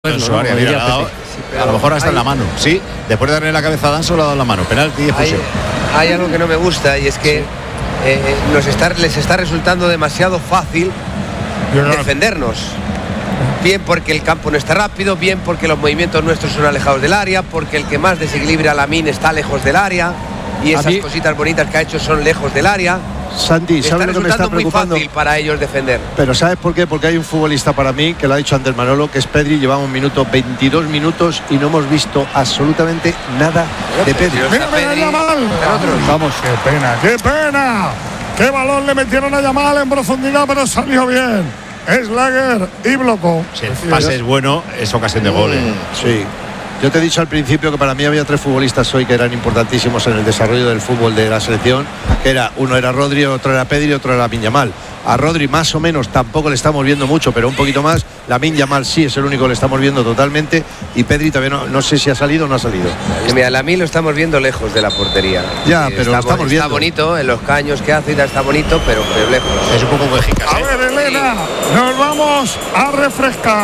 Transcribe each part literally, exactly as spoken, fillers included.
verlo, en su ¿no? área. Como Mira, diría le ha dado, Pepe. a lo mejor hasta hay, en la mano. Sí, después de darle la cabeza a Dan, solo ha dado la mano. Penalti y hay, expulsión. hay algo que no me gusta y es que eh, nos está, les está resultando demasiado fácil defendernos. Bien porque el campo no está rápido, bien porque los movimientos nuestros son alejados del área, porque el que más desequilibra a Lamín está lejos del área y esas mí, cositas bonitas que ha hecho son lejos del área. Santi, ¿sabes lo que me está preocupando? Muy fácil para ellos defender. Pero ¿sabes por qué? Porque hay un futbolista para mí, que lo ha dicho antes Manolo, que es Pedri. Llevamos un minuto, veintidós minutos y no hemos visto absolutamente nada de Pedri. Mira, mira, Yamal. Vamos, qué pena, qué pena. Qué balón le metieron a Yamal en profundidad, pero salió bien. Schlager y bloco. Si el pase es bueno, es ocasión de gol. ¿eh? Sí. Yo te he dicho al principio que para mí había tres futbolistas hoy que eran importantísimos en el desarrollo del fútbol de la selección, que era, uno era Rodri, otro era Pedri, otro era Lamine Yamal. A Rodri más o menos tampoco le estamos viendo mucho, pero un poquito más. Lamine Yamal sí es el único que le estamos viendo totalmente, y Pedri todavía no, no sé si ha salido o no ha salido. Mira, Lamine lo estamos viendo lejos de la portería. Ya, eh, pero está, lo estamos está viendo. bonito, en los caños que hace y tal, está bonito, pero, pero lejos. Es un poco quejicas. A ver, Elena, nos vamos a refrescar.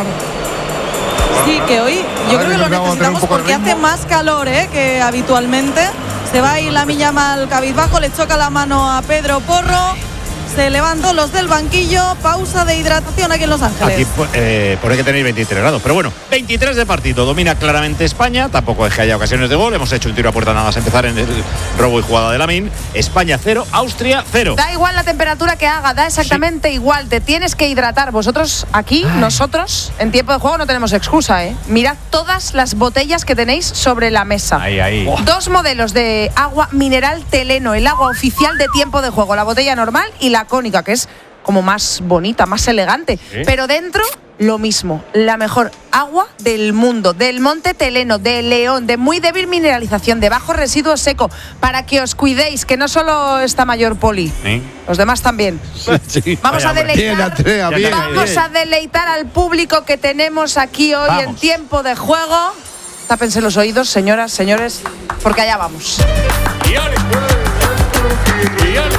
Sí, que hoy yo creo que lo necesitamos porque hace más calor ¿eh? que habitualmente. Se va a ir Lamine Yamal cabizbajo, le choca la mano a Pedro Porro. Se levantó los del banquillo, pausa de hidratación aquí en Los Ángeles. Aquí eh, pone que tenéis veintitrés grados, pero bueno, veintitrés de partido, domina claramente España, tampoco es que haya ocasiones de gol, hemos hecho un tiro a puerta nada más empezar en el robo y jugada de Lamine. España cero, Austria cero. Da igual la temperatura que haga, da exactamente sí. igual, te tienes que hidratar. Vosotros aquí, Ay. nosotros, en tiempo de juego no tenemos excusa, ¿eh? Mirad todas las botellas que tenéis sobre la mesa. Ahí, ahí. Oh. Dos modelos de agua mineral Teleno, el agua oficial de tiempo de juego, la botella normal y la cónica, que es como más bonita, más elegante. ¿Sí? Pero dentro, lo mismo. La mejor agua del mundo, del Monte Teleno, de León, de muy débil mineralización, de bajo residuo seco, para que os cuidéis, que no solo está Mayor Poli, ¿Sí? los demás también. Sí, sí. Vamos, Vaya, a deleitar, bien, Andrea, bien, vamos bien. a deleitar al público que tenemos aquí hoy vamos. en tiempo de juego. Tápense los oídos, señoras, señores, porque allá vamos. Y ole. Y ole.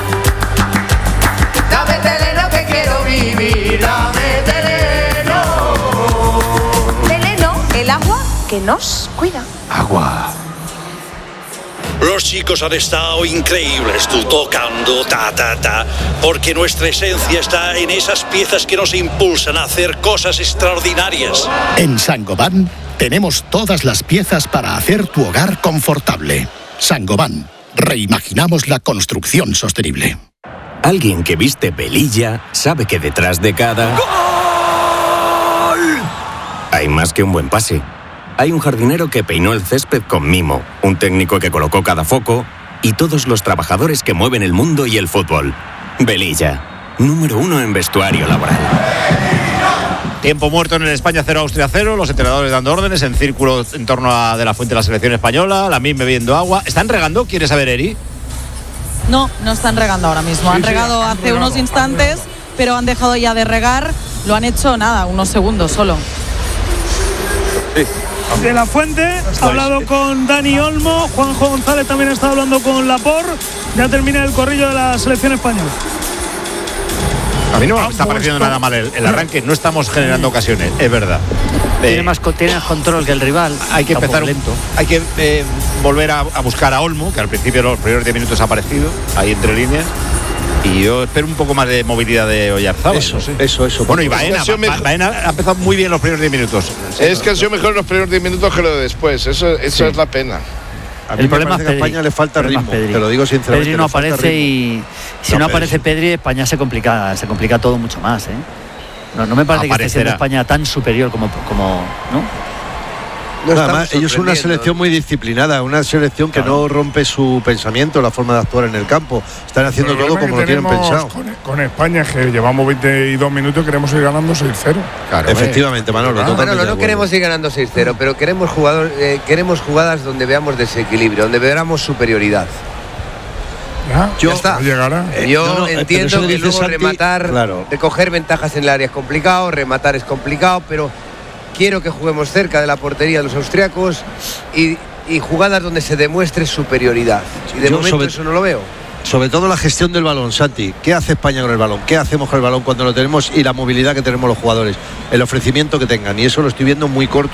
Dame Teleno que quiero vivir, dame Teleno. Teleno, el agua que nos cuida. Agua. Los chicos han estado increíbles, tú tocando, ta, ta, ta, porque nuestra esencia está en esas piezas que nos impulsan a hacer cosas extraordinarias. En Saint-Gobain tenemos todas las piezas para hacer tu hogar confortable. Saint-Gobain, reimaginamos la construcción sostenible. Alguien que viste Velilla sabe que detrás de cada ¡gol! Hay más que un buen pase. Hay un jardinero que peinó el césped con mimo, un técnico que colocó cada foco y todos los trabajadores que mueven el mundo y el fútbol. Velilla, número uno en vestuario laboral. Tiempo muerto en el España cero, Austria cero, los entrenadores dando órdenes en círculo en torno a de la fuente de la selección española, la misma bebiendo agua. ¿Están regando? ¿Quieres saber, Eri? No, no están regando ahora mismo. Sí, han regado sí, hace unos instantes, pero han dejado ya de regar. Lo han hecho, nada, unos segundos solo. Sí. De la Fuente ha hablado con Dani Olmo, Juanjo González también está hablando con Laporte. Ya termina el corrillo de la selección española. A mí no me está pareciendo nada mal el, el arranque, no estamos generando ocasiones, es verdad. Tiene, eh, más, tiene más control que el rival. Hay que empezar lento. Hay que eh, volver a, a buscar a Olmo, que al principio los primeros diez minutos ha aparecido, ahí entre líneas. Y yo espero un poco más de movilidad de Oyarzábal. Eso, sí. eso, eso. Bueno, y Baena, Ba- Baena ha empezado muy bien los primeros diez minutos. Es que ha sido mejor los primeros diez minutos que lo de después. Eso, eso sí. es la pena. A mí el problema es que a España le falta ritmo, te lo digo sinceramente. Pedri no aparece y si no, no aparece Pedri, España se complica, se complica todo mucho más, ¿eh? No, no me parece Aparecerá. que esté siendo España tan superior como, como ¿no? No, además, ellos son una selección muy disciplinada, una selección que claro. no rompe su pensamiento, la forma de actuar en el campo. Están haciendo todo como lo tienen pensado. Con, con España, que llevamos veintidós minutos, queremos ir ganando seis cero. Claro, efectivamente, Manolo. Ah, Manolo, no queremos ir ganando seis cero, pero queremos, jugador, eh, queremos jugadas donde veamos desequilibrio, donde veamos superioridad. ¿Ya? Yo, ya está. ¿Llegará? Eh, yo no, no, entiendo que luego Santi, rematar, claro. recoger ventajas en el área es complicado, rematar es complicado, pero quiero que juguemos cerca de la portería de los austriacos y, y jugadas donde se demuestre superioridad. Y de yo momento sobre, eso no lo veo. Sobre todo la gestión del balón, Santi. ¿Qué hace España con el balón? ¿Qué hacemos con el balón cuando lo tenemos? Y la movilidad que tenemos los jugadores. El ofrecimiento que tengan. Y eso lo estoy viendo muy corto